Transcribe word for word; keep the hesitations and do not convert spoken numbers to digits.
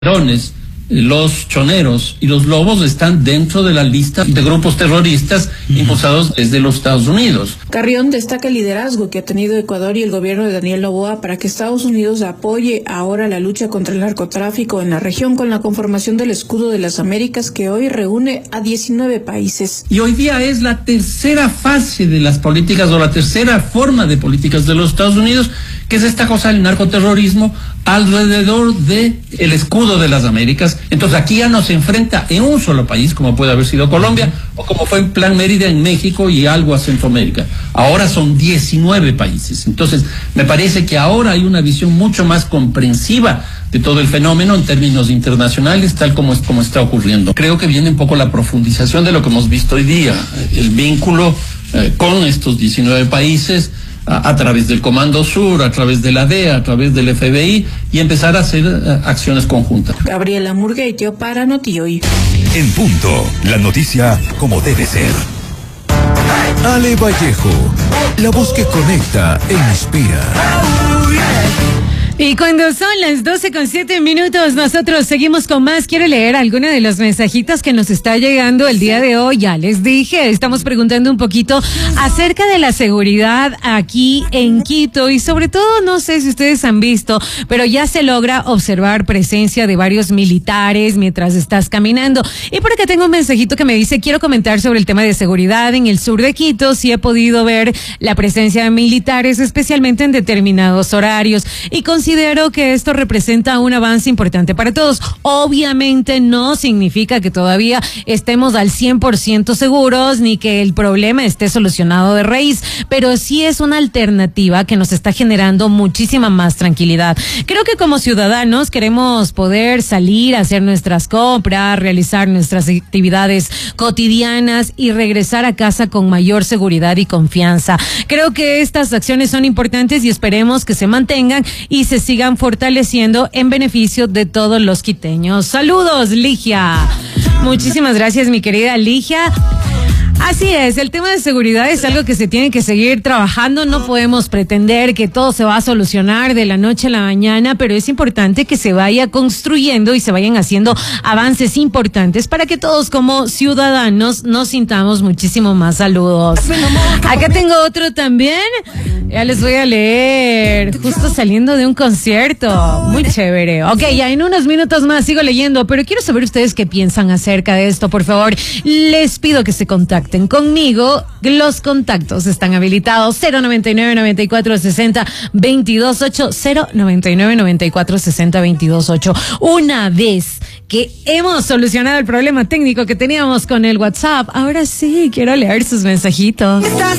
ladrones, los choneros y los lobos están dentro de la lista de grupos terroristas impulsados desde los Estados Unidos. Carrión destaca el liderazgo que ha tenido Ecuador y el gobierno de Daniel Noboa para que Estados Unidos apoye ahora la lucha contra el narcotráfico en la región con la conformación del Escudo de las Américas, que hoy reúne a diecinueve países. Y hoy día es la tercera fase de las políticas o la tercera forma de políticas de los Estados Unidos, que es esta cosa del narcoterrorismo alrededor de el Escudo de las Américas. Entonces aquí ya no se enfrenta en un solo país, como puede haber sido Colombia, o como fue en Plan Mérida en México y algo a Centroamérica. Ahora son diecinueve países. Entonces me parece que ahora hay una visión mucho más comprensiva de todo el fenómeno en términos internacionales, tal como es como está ocurriendo. Creo que viene un poco la profundización de lo que hemos visto hoy día, el vínculo eh, con estos diecinueve países, A, a través del Comando Sur, a través de la D E A, a través del F B I, y empezar a hacer uh, acciones conjuntas. Gabriela Murgueitio para Notihoy. En punto, la noticia como debe ser. Ale Vallejo, la voz que conecta e inspira. Y cuando son las doce con siete minutos, nosotros seguimos con más. Quiero leer alguno de los mensajitos que nos está llegando el día de hoy. Ya les dije, estamos preguntando un poquito acerca de la seguridad aquí en Quito y sobre todo, no sé si ustedes han visto, pero ya se logra observar presencia de varios militares mientras estás caminando. Y por acá tengo un mensajito que me dice, quiero comentar sobre el tema de seguridad en el sur de Quito. Sí he podido ver la presencia de militares, especialmente en determinados horarios, y considero Considero que esto representa un avance importante para todos. Obviamente no significa que todavía estemos al cien por ciento seguros ni que el problema esté solucionado de raíz, pero sí es una alternativa que nos está generando muchísima más tranquilidad. Creo que como ciudadanos queremos poder salir a hacer nuestras compras, realizar nuestras actividades cotidianas y regresar a casa con mayor seguridad y confianza. Creo que estas acciones son importantes y esperemos que se mantengan y se sigan fortaleciendo en beneficio de todos los quiteños. Saludos, Ligia. Muchísimas gracias, mi querida Ligia. Así es, el tema de seguridad es algo que se tiene que seguir trabajando. No podemos pretender que todo se va a solucionar de la noche a la mañana, pero es importante que se vaya construyendo y se vayan haciendo avances importantes para que todos como ciudadanos nos sintamos muchísimo más saludos. Acá tengo otro también. Ya les voy a leer, justo saliendo de un concierto. Muy chévere. Ok, ya en unos minutos más sigo leyendo, pero quiero saber ustedes qué piensan acerca de esto, por favor. Les pido que se contacten conmigo. Los contactos están habilitados. cero noventa y nueve, noventa y cuatro, sesenta, veintidós ocho. cero noventa y nueve, noventa y cuatro, sesenta, veintidós ocho. Una vez que hemos solucionado el problema técnico que teníamos con el WhatsApp, ahora sí quiero leer sus mensajitos.